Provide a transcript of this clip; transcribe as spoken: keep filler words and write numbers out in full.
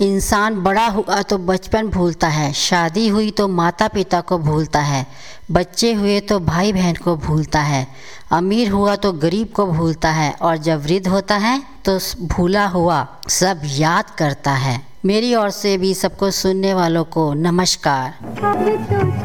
इंसान बड़ा हुआ तो बचपन भूलता है, शादी हुई तो माता पिता को भूलता है, बच्चे हुए तो भाई बहन को भूलता है, अमीर हुआ तो गरीब को भूलता है और जब वृद्ध होता है तो भूला हुआ सब याद करता है। मेरी ओर से भी सबको सुनने वालों को नमस्कार।